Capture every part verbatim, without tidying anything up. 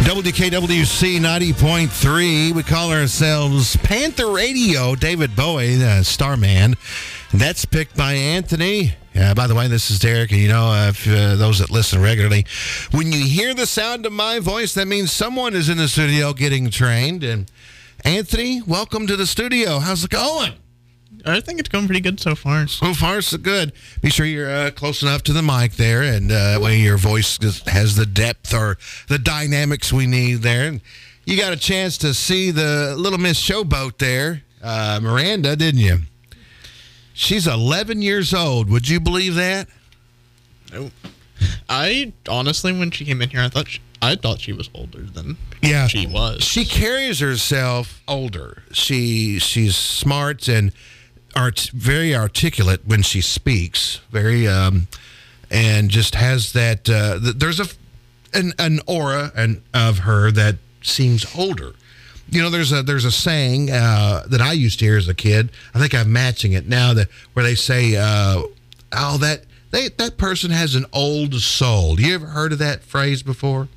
W K W C ninety point three. We call ourselves Panther Radio. David Bowie, the Starman. And that's picked by Anthony. Uh, by the way, this is Derek, and you know, uh, if, uh, those that listen regularly, when you hear the sound of my voice, that means someone is in the studio getting trained. And Anthony, welcome to the studio. How's it going? I think it's going pretty good so far. So far, so good. Be sure you're uh, close enough to the mic there, and uh, that way your voice has the depth or the dynamics we need there. And you got a chance to see the little Miss Showboat there, uh, Miranda, didn't you? She's eleven years old. Would you believe that? Nope. I honestly, when she came in here, I thought she, I thought she was older than yeah, she was. She carries herself older. She she's smart and art very articulate when she speaks. Very um, and just has that. Uh, th- there's a an, an aura and of her that seems older. You know, there's a there's a saying uh, that I used to hear as a kid. I think I'm matching it now. That where they say, uh, "Oh, that they that person has an old soul." You ever heard of that phrase before?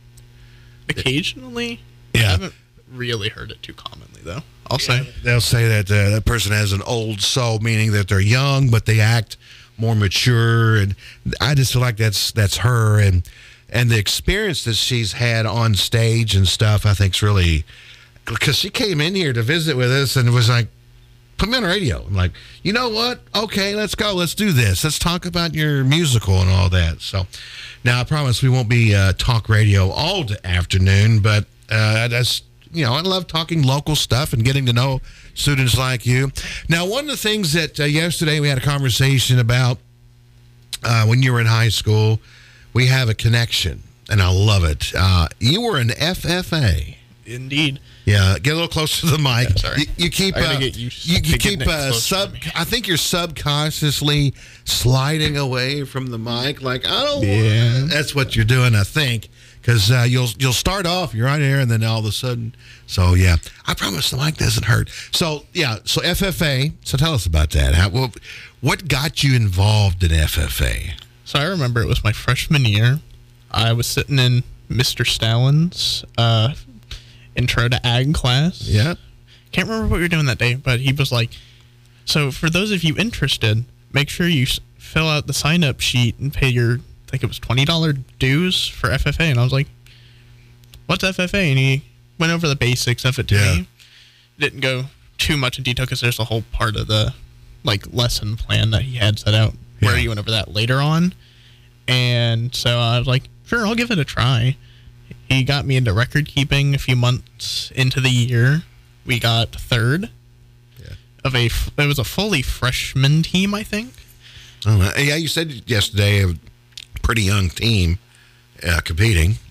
Occasionally, yeah. I haven't really heard it too commonly, though. I'll say yeah, they'll say that uh, that person has an old soul, meaning that they're young but they act more mature. And I just feel like that's that's her, and and the experience that she's had on stage and stuff. I think's really. Because she came in here to visit with us and was like, put me on the radio. I'm like, you know what? Okay, let's go. Let's do this. Let's talk about your musical and all that. So now I promise we won't be uh, talk radio all the afternoon, but uh, that's, you know, I love talking local stuff and getting to know students like you. Now, one of the things that uh, yesterday we had a conversation about uh, when you were in high school, we have a connection, and I love it. Uh, you were an F F A. Indeed. Yeah, get a little closer to the mic. Yeah, sorry. You, you keep, I gotta uh, get used you, you to keep getting it uh, closer sub. to me. I think you're subconsciously sliding away from the mic, like I don't. Yeah. Want. That's what you're doing, I think, because uh, you'll you'll start off, you're right here, and then all of a sudden, so yeah, I promise the mic doesn't hurt. So yeah, so F F A. So tell us about that. How, what, what got you involved in F F A? So I remember it was my freshman year. I was sitting in Mister Stallin's uh, intro to ag class. Yeah. Can't remember what we were doing that day, but he was like, so for those of you interested, make sure you s- fill out the sign-up sheet and pay your, I think it was twenty dollars dues for F F A. And I was like, what's F F A? And he went over the basics of it to Yeah. me. Didn't go too much in detail because there's a whole part of the like lesson plan that he had set out where Yeah. he went over that later on. And so I was like, sure, I'll give it a try. He got me into record keeping a few months into the year. We got third Yeah. of a, f- it was a fully freshman team, I think. Oh, yeah, you said yesterday a pretty young team uh, competing.